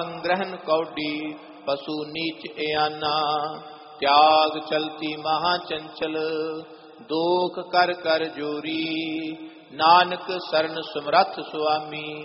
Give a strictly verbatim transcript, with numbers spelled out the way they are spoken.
ग्रहण कौडी पशु नीच एआना, त्याग चलती महा चंचल दोख कर कर जोरी, नानक शरण सुमरथ सुआमी।